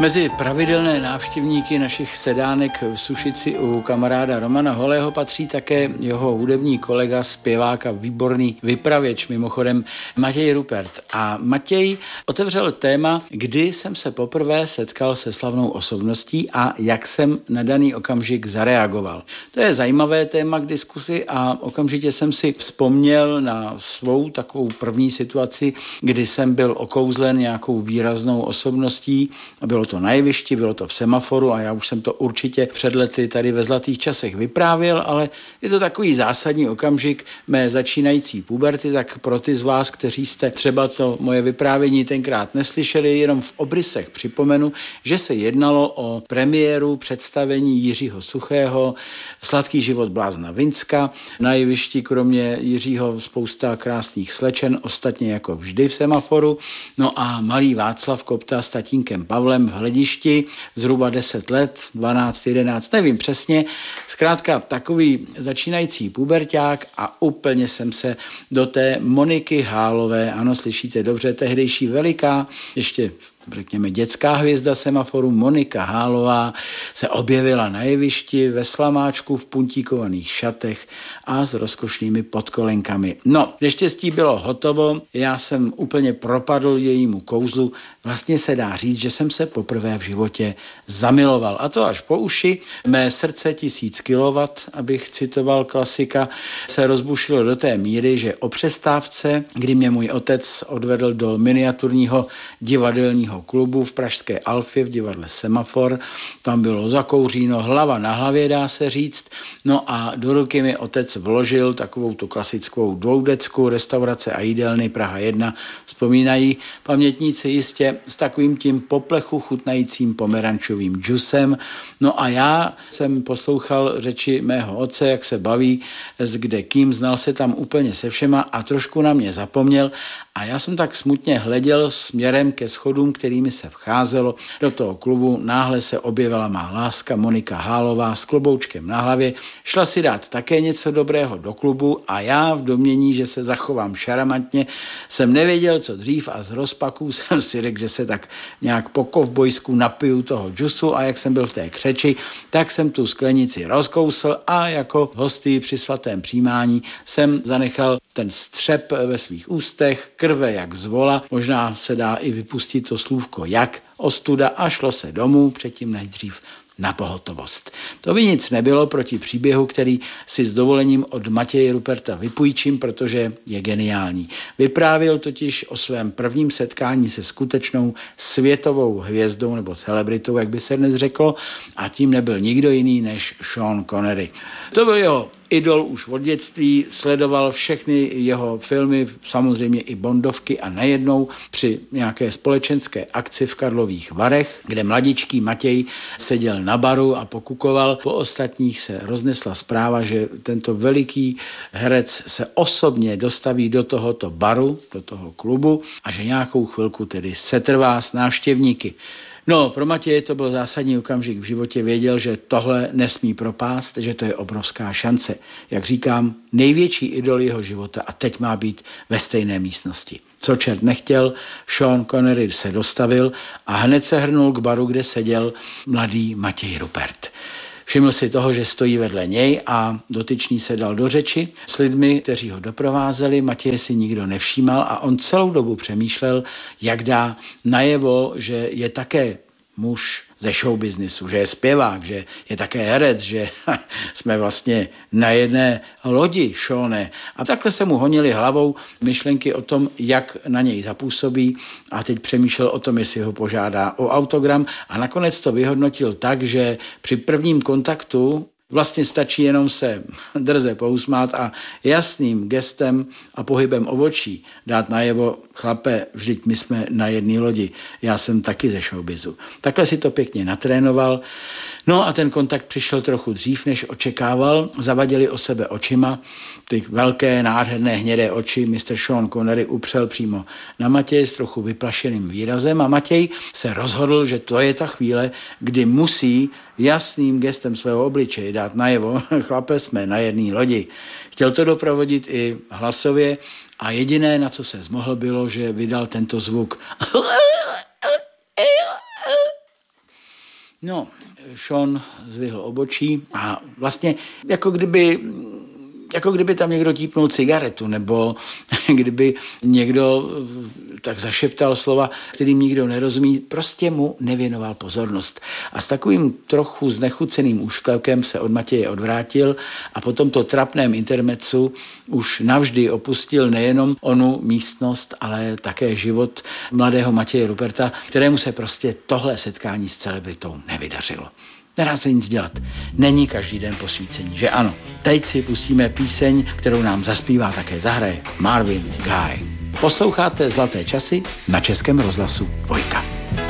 Mezi pravidelné návštěvníky našich sedánek v Sušici u kamaráda Romana Holého patří také jeho hudební kolega, zpěvák a výborný vypravěč, mimochodem Matěj Rupert. A Matěj otevřel téma, kdy jsem se poprvé setkal se slavnou osobností a jak jsem na daný okamžik zareagoval. To je zajímavé téma k diskusi a okamžitě jsem si vzpomněl na svou takovou první situaci, kdy jsem byl okouzlen nějakou výraznou osobností a bylo to na jevišti, bylo to v Semaforu a já už jsem to určitě před lety tady ve Zlatých časech vyprávěl, ale je to takový zásadní okamžik mé začínající puberty, tak pro ty z vás, kteří jste třeba to moje vyprávění tenkrát neslyšeli, jenom v obrysech připomenu, že se jednalo o premiéru představení Jiřího Suchého Sladký život blázna Vinska. Na jevišti kromě Jiřího spousta krásných slečen, ostatně jako vždy v Semaforu. No a malý Václav Kopta s tatínkem Pavlem v hledišti, zhruba 10 let, 12, 11, nevím přesně. Zkrátka takový začínající puberťák a úplně jsem se do té Moniky Hálové, ano, slyšíte dobře, tehdejší veliká, ještě řekněme dětská hvězda Semaforu Monika Hálová se objevila na jevišti ve slamáčku v puntíkovaných šatech a s rozkošnými podkolenkami. No, neštěstí bylo hotovo, já jsem úplně propadl jejímu kouzlu, vlastně se dá říct, že jsem se poprvé v životě zamiloval. A to až po uši, mé srdce 1000 kW, abych citoval klasika, se rozbušilo do té míry, že o přestávce, kdy mě můj otec odvedl do miniaturního divadelního klubu v pražské Alfě v divadle Semafor, tam bylo zakouříno hlava na hlavě, dá se říct, no a do ruky mi otec vložil takovou tu klasickou dvoudecku restaurace a jídelny Praha 1, vzpomínají pamětníci jistě, s takovým tím poplechu chutnajícím pomerančovým džusem. No a já jsem poslouchal řeči mého otce, jak se baví s kde kým, znal se tam úplně se všema a trošku na mě zapomněl a já jsem tak smutně hleděl směrem ke schodům, kterými se vcházelo do toho klubu. Náhle se objevila má láska Monika Hálová s kloboučkem na hlavě. Šla si dát také něco dobrého do klubu a já v domnění, že se zachovám šaramantně, jsem nevěděl, co dřív a z rozpaků jsem si řekl, že se tak nějak po kovbojsku napiju toho džusu a jak jsem byl v té křeči, tak jsem tu sklenici rozkousl a jako hostý při svatém přijímání jsem zanechal ten střep ve svých ústech, krve jak z vola, možná se dá i vypustit to slůvko jak, ostuda a šlo se domů, předtím nejdřív na pohotovost. To by nic nebylo proti příběhu, který si s dovolením od Matěje Ruperta vypůjčím, protože je geniální. Vyprávěl totiž o svém prvním setkání se skutečnou světovou hvězdou nebo celebritou, jak by se dnes řeklo, a tím nebyl nikdo jiný než Sean Connery. To byl jeho idol už od dětství, sledoval všechny jeho filmy, samozřejmě i bondovky a najednou při nějaké společenské akci v Karlových Varech, kde mladičký Matěj seděl na baru a pokukoval, po ostatních se roznesla zpráva, že tento veliký herec se osobně dostaví do tohoto baru, do toho klubu a že nějakou chvilku tedy setrvá s návštěvníky. No, pro Matěje to byl zásadní okamžik v životě, věděl, že tohle nesmí propást, že to je obrovská šance. Jak říkám, největší idol jeho života a teď má být ve stejné místnosti. Co čert nechtěl, Sean Connery se dostavil a hned se hrnul k baru, kde seděl mladý Matěj Rupert. Všiml si toho, že stojí vedle něj a dotyčný se dal do řeči s lidmi, kteří ho doprovázeli. Matěje si nikdo nevšímal a on celou dobu přemýšlel, jak dá najevo, že je také muž ze showbiznisu, že je zpěvák, že je také herec, že jsme vlastně na jedné lodi, Seane. A takhle se mu honily hlavou myšlenky o tom, jak na něj zapůsobí a teď přemýšlel o tom, jestli ho požádá o autogram a nakonec to vyhodnotil tak, že při prvním kontaktu vlastně stačí jenom se drze pousmát a jasným gestem a pohybem obočí dát najevo, chlape, vždyť my jsme na jedné lodi, já jsem taky ze showbizu. Takhle si to pěkně natrénoval. No a ten kontakt přišel trochu dřív, než očekával. Zavadili o sebe očima. Ty velké, nádherné, hnědé oči Mr. Sean Connery upřel přímo na Matěje s trochu vyplašeným výrazem a Matěj se rozhodl, že to je ta chvíle, kdy musí jasným gestem svého obličeje dát najevo, chlape, jsme na jedné lodi. Chtěl to doprovodit i hlasově a jediné, na co se zmohl, bylo, že vydal tento zvuk. No, Sean zvyhl obočí a vlastně jako kdyby tam někdo típnul cigaretu, nebo kdyby někdo tak zašeptal slova, kterým nikdo nerozumí, prostě mu nevěnoval pozornost. A s takovým trochu znechuceným úšklevkem se od Matěje odvrátil a po tomto trapném intermezzu už navždy opustil nejenom onu místnost, ale také život mladého Matěje Ruperta, kterému se prostě tohle setkání s celebritou nevydařilo. Nedá se nic dělat. Není každý den posvícení, že ano? Teď si pustíme píseň, kterou nám zaspívá také zahraje Marvin Gaye. Posloucháte Zlaté časy na Českém rozhlasu Dvojka.